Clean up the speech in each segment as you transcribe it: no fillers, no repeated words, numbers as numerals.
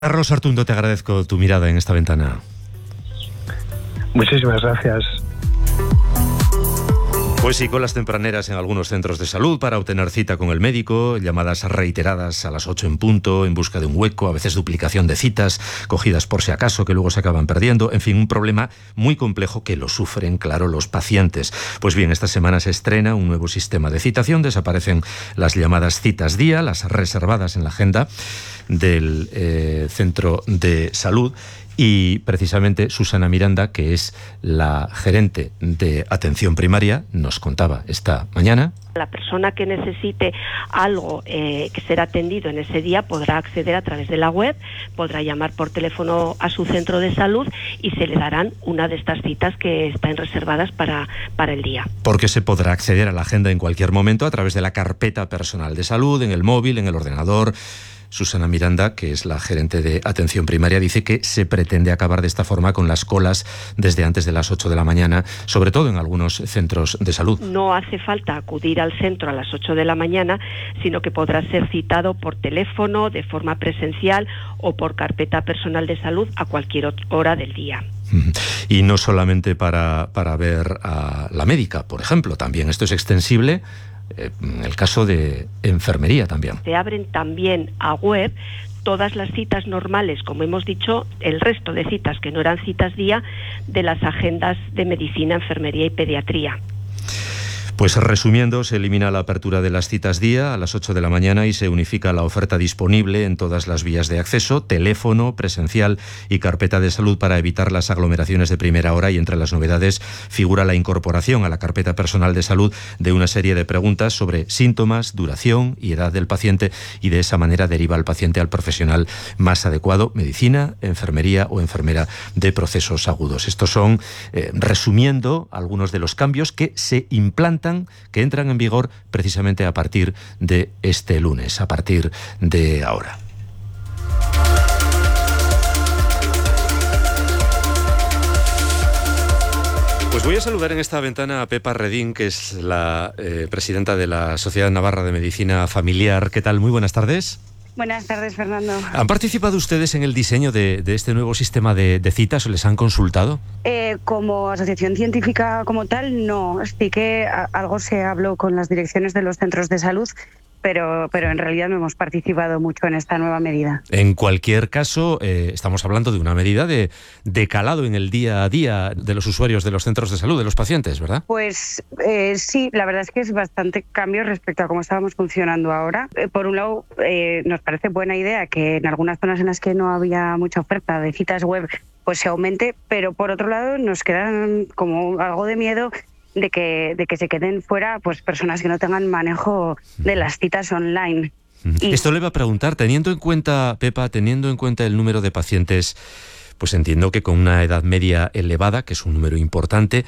Carlos Artundo, te agradezco tu mirada en esta ventana. Muchísimas gracias. Pues sí, colas tempraneras en algunos centros de salud para obtener cita con el médico, llamadas reiteradas a las 8 en punto en busca de un hueco, a veces duplicación de citas, cogidas por si acaso que luego se acaban perdiendo, en fin, un problema muy complejo que lo sufren, claro, los pacientes. Pues bien, esta semana se estrena un nuevo sistema de citación, desaparecen las llamadas citas día, las reservadas en la agenda del centro de salud. Y precisamente Susana Miranda, que es la gerente de atención primaria, nos contaba esta mañana. La persona que necesite algo que ser atendido en ese día podrá acceder a través de la web, podrá llamar por teléfono a su centro de salud y se le darán una de estas citas que están reservadas para el día. Porque se podrá acceder a la agenda en cualquier momento a través de la carpeta personal de salud, en el móvil, en el ordenador. Susana Miranda, que es la gerente de atención primaria, dice que se pretende acabar de esta forma con las colas desde antes de las 8 de la mañana, sobre todo en algunos centros de salud. No hace falta acudir al centro a las 8 de la mañana, sino que podrá ser citado por teléfono, de forma presencial o por carpeta personal de salud a cualquier hora del día. Y no solamente para ver a la médica, por ejemplo, también esto es extensible en el caso de enfermería también. Se abren también a web todas las citas normales, como hemos dicho, el resto de citas que no eran citas día de las agendas de medicina, enfermería y pediatría. Pues resumiendo, se elimina la apertura de las citas día a las 8 de la mañana y se unifica la oferta disponible en todas las vías de acceso, teléfono, presencial y carpeta de salud para evitar las aglomeraciones de primera hora, y entre las novedades figura la incorporación a la carpeta personal de salud de una serie de preguntas sobre síntomas, duración y edad del paciente, y de esa manera deriva al paciente al profesional más adecuado, medicina, enfermería o enfermera de procesos agudos. Estos son, resumiendo, algunos de los cambios que se implantan, que entran en vigor precisamente a partir de este lunes, a partir de ahora. Pues voy a saludar en esta ventana a Pepa Redín, que es la presidenta de la Sociedad Navarra de Medicina Familiar. ¿Qué tal? Muy buenas tardes. Buenas tardes, Fernando. ¿Han participado ustedes en el diseño de este nuevo sistema de citas o les han consultado? Como asociación científica como tal, no. Sí que algo se habló con las direcciones de los centros de salud, pero en realidad no hemos participado mucho en esta nueva medida. En cualquier caso, estamos hablando de una medida de calado en el día a día de los usuarios de los centros de salud, de los pacientes, ¿verdad? Pues sí, la verdad es que es bastante cambio respecto a cómo estábamos funcionando ahora. Por un lado, nos parece buena idea que en algunas zonas en las que no había mucha oferta de citas web pues se aumente, pero por otro lado nos queda como algo de miedo de que se queden fuera pues personas que no tengan manejo de las citas online. Y esto le iba a preguntar, teniendo en cuenta, Pepa, teniendo en cuenta el número de pacientes, pues entiendo que con una edad media elevada, que es un número importante,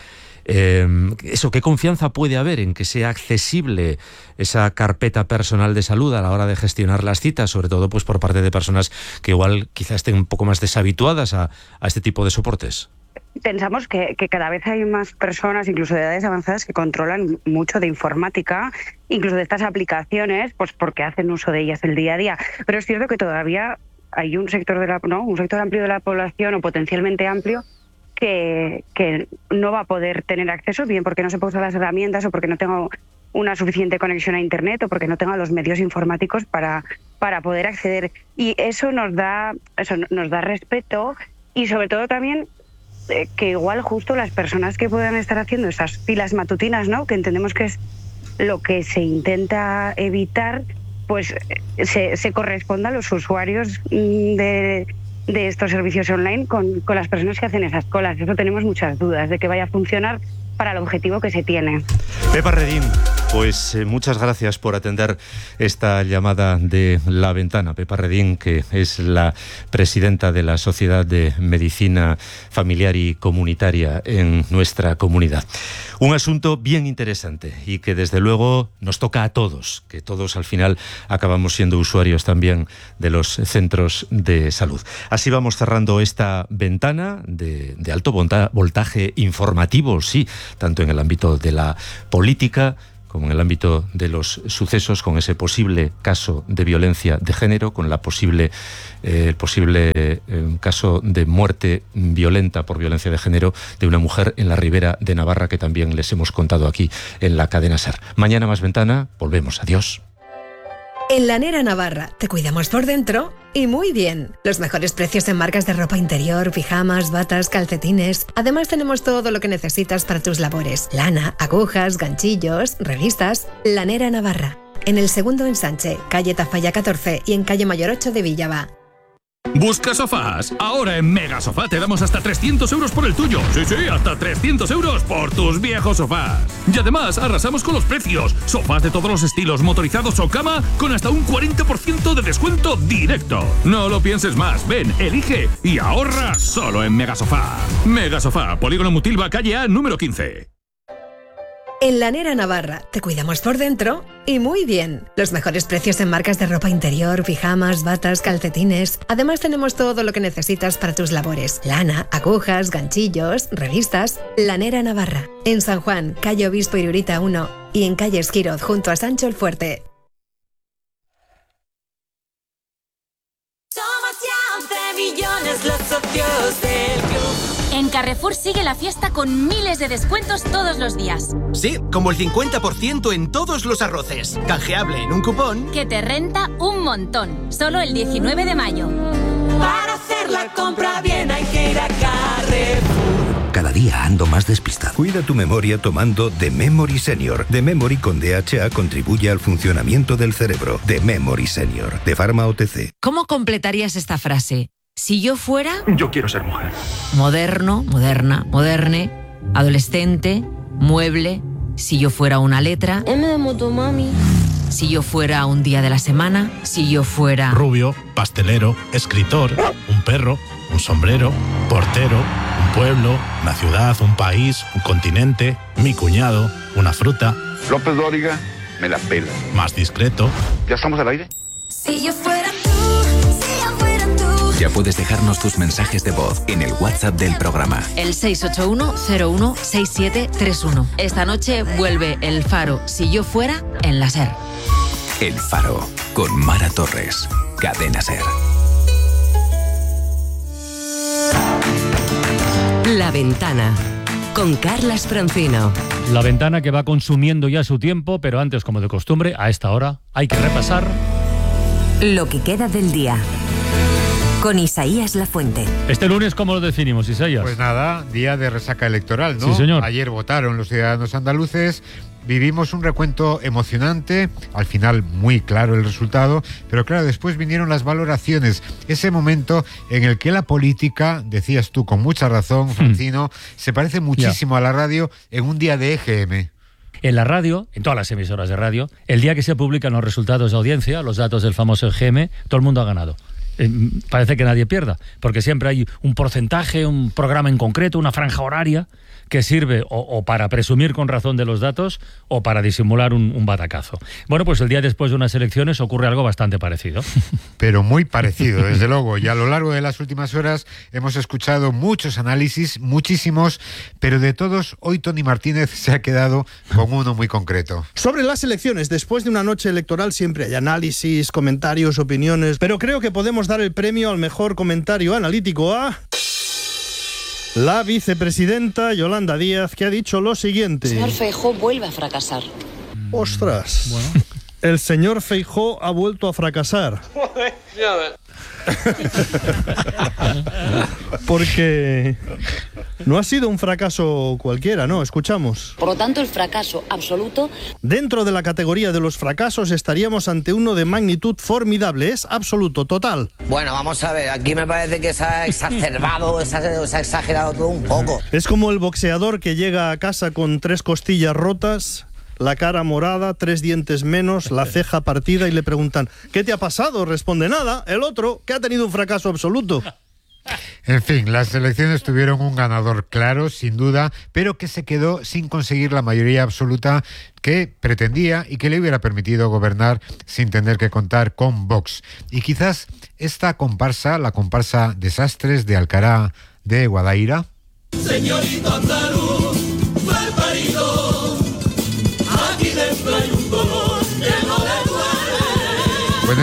¿qué confianza puede haber en que sea accesible esa carpeta personal de salud a la hora de gestionar las citas, sobre todo pues por parte de personas que igual quizás estén un poco más deshabituadas a este tipo de soportes? Pensamos que cada vez hay más personas, incluso de edades avanzadas, que controlan mucho de informática, incluso de estas aplicaciones, pues porque hacen uso de ellas el día a día. Pero es cierto que todavía hay un sector amplio de la población, o potencialmente amplio, que no va a poder tener acceso, bien porque no se puede usar las herramientas, o porque no tenga una suficiente conexión a Internet, o porque no tenga los medios informáticos para poder acceder. Y eso nos da respeto, y sobre todo también que igual justo las personas que puedan estar haciendo esas filas matutinas, ¿no?, que entendemos que es lo que se intenta evitar, pues se corresponda a los usuarios de estos servicios online con las personas que hacen esas colas. Eso tenemos muchas dudas de que vaya a funcionar para el objetivo que se tiene. Pepa Redín, pues muchas gracias por atender esta llamada de La Ventana. Pepa Redín, que es la presidenta de la Sociedad de Medicina Familiar y Comunitaria en nuestra comunidad. Un asunto bien interesante y que desde luego nos toca a todos, que todos al final acabamos siendo usuarios también de los centros de salud. Así vamos cerrando esta ventana de alto voltaje informativo, sí, tanto en el ámbito de la política como en el ámbito de los sucesos, con ese posible caso de violencia de género, con el posible caso de muerte violenta por violencia de género de una mujer en la Ribera de Navarra, que también les hemos contado aquí en la cadena SER. Mañana más ventana, volvemos. Adiós. En Lanera Navarra te cuidamos por dentro y muy bien. Los mejores precios en marcas de ropa interior, pijamas, batas, calcetines. Además tenemos todo lo que necesitas para tus labores: lana, agujas, ganchillos, revistas. Lanera Navarra. En el segundo ensanche, calle Tafalla 14 y en calle Mayor 8 de Villava. ¿Busca sofás? Ahora en Mega Sofá te damos hasta 300 euros por el tuyo. Sí, hasta 300 euros por tus viejos sofás. Y además arrasamos con los precios. Sofás de todos los estilos, motorizados o cama, con hasta un 40% de descuento directo. No lo pienses más. Ven, elige y ahorra solo en Mega Sofá. Mega Sofá, Polígono Mutilva, calle A, número 15. En Lanera Navarra te cuidamos por dentro y muy bien. Los mejores precios en marcas de ropa interior, pijamas, batas, calcetines. Además tenemos todo lo que necesitas para tus labores: lana, agujas, ganchillos, revistas. Lanera Navarra. En San Juan, calle Obispo Irurita 1 y en calle Esquiroz, junto a Sancho el Fuerte. Somos ya 11 millones los socios del club. En Carrefour sigue la fiesta con miles de descuentos todos los días. Sí, como el 50% en todos los arroces. Canjeable en un cupón que te renta un montón. Solo el 19 de mayo. Para hacer la compra bien hay que ir a Carrefour. Cada día ando más despistado. Cuida tu memoria tomando The Memory Senior. The Memory con DHA contribuye al funcionamiento del cerebro. The Memory Senior, de Pharma OTC. ¿Cómo completarías esta frase? Si yo fuera... Yo quiero ser mujer. Moderno, moderna, moderne, adolescente, mueble. Si yo fuera una letra... M de motomami. Si yo fuera un día de la semana. Si yo fuera... Rubio, pastelero, escritor, un perro, un sombrero, portero, un pueblo, una ciudad, un país, un continente, mi cuñado, una fruta. López Dóriga, me la pela. Más discreto. ¿Ya estamos al aire? Si yo fuera tú. Ya puedes dejarnos tus mensajes de voz en el WhatsApp del programa. El 681-016731. Esta noche vuelve El Faro, Si yo fuera, en la SER. El Faro, con Mara Torres. Cadena SER. La Ventana, con Carlas Francino. La Ventana, que va consumiendo ya su tiempo, pero antes, como de costumbre, a esta hora hay que repasar lo que queda del día. Con Isaías Lafuente. Este lunes, ¿cómo lo definimos, Isaías? Pues nada, día de resaca electoral, ¿no? Sí, señor. Ayer votaron los ciudadanos andaluces, vivimos un recuento emocionante, al final muy claro el resultado, pero claro, después vinieron las valoraciones, ese momento en el que la política, decías tú con mucha razón, Francino, se parece muchísimo a la radio en un día de EGM. En la radio, en todas las emisoras de radio, el día que se publican los resultados de audiencia, los datos del famoso EGM, todo el mundo ha ganado. Parece que nadie pierda, porque siempre hay un porcentaje, un programa en concreto, una franja horaria que sirve o para presumir con razón de los datos o para disimular un batacazo. Bueno, pues el día después de unas elecciones ocurre algo bastante parecido. Pero muy parecido, desde luego. Y a lo largo de las últimas horas hemos escuchado muchos análisis, muchísimos, pero de todos, hoy Tony Martínez se ha quedado con uno muy concreto. Sobre las elecciones, después de una noche electoral siempre hay análisis, comentarios, opiniones, pero creo que podemos dar el premio al mejor comentario analítico a... la vicepresidenta Yolanda Díaz, que ha dicho lo siguiente. El señor Feijóo vuelve a fracasar. ¡Ostras! Bueno. El señor Feijóo ha vuelto a fracasar. Porque no ha sido un fracaso cualquiera, ¿no? Escuchamos. Por lo tanto, el fracaso absoluto... Dentro de la categoría de los fracasos estaríamos ante uno de magnitud formidable. Es absoluto, total. Bueno, vamos a ver. Aquí me parece que se ha exacerbado, se ha exagerado todo un poco. Es como el boxeador que llega a casa con 3 costillas rotas, la cara morada, 3 dientes menos, la ceja partida y le preguntan ¿qué te ha pasado? Responde nada. El otro, que ha tenido un fracaso absoluto. En fin, las elecciones tuvieron un ganador claro, sin duda, pero que se quedó sin conseguir la mayoría absoluta que pretendía y que le hubiera permitido gobernar sin tener que contar con Vox. Y quizás esta comparsa, la comparsa Desastres de Alcalá de Guadaira. Señorito andaluz, mal parido, aquí dentro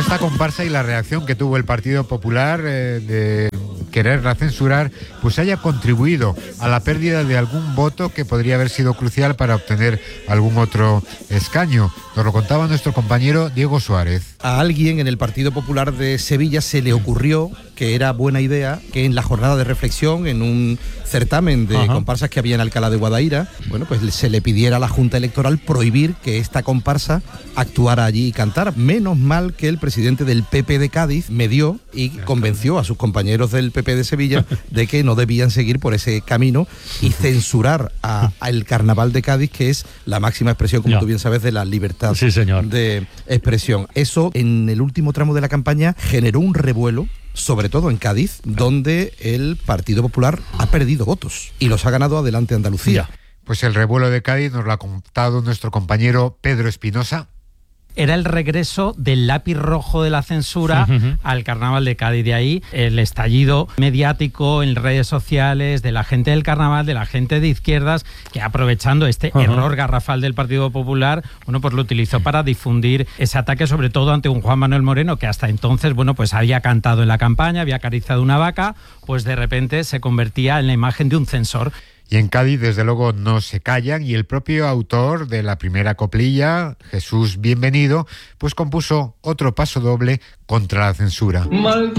esta comparsa y la reacción que tuvo el Partido Popular de quererla censurar, pues haya contribuido a la pérdida de algún voto que podría haber sido crucial para obtener algún otro escaño. Nos lo contaba nuestro compañero Diego Suárez. A alguien en el Partido Popular de Sevilla se le ocurrió que era buena idea que en la jornada de reflexión, en un certamen de comparsas que había en Alcalá de Guadaira, bueno, pues se le pidiera a la Junta Electoral prohibir que esta comparsa actuara allí y cantara. Menos mal que el presidente del PP de Cádiz medió y convenció a sus compañeros del PP de Sevilla de que no debían seguir por ese camino y censurar al Carnaval de Cádiz, que es la máxima expresión, como tú bien sabes, de la libertad de expresión. Eso, en el último tramo de la campaña, generó un revuelo, sobre todo en Cádiz, donde el Partido Popular ha perdido votos y los ha ganado Adelante Andalucía. Pues el revuelo de Cádiz nos lo ha contado nuestro compañero Pedro Espinosa. Era el regreso del lápiz rojo de la censura al Carnaval de Cádiz. De ahí el estallido mediático en redes sociales de la gente del Carnaval, de la gente de izquierdas, que aprovechando este error garrafal del Partido Popular, bueno, pues lo utilizó para difundir ese ataque, sobre todo ante un Juan Manuel Moreno que hasta entonces, bueno, pues había cantado en la campaña, había acariciado una vaca, pues de repente se convertía en la imagen de un censor. Y en Cádiz, desde luego, no se callan, y el propio autor de la primera coplilla, Jesús Bienvenido, pues compuso otro paso doble contra la censura. Maldito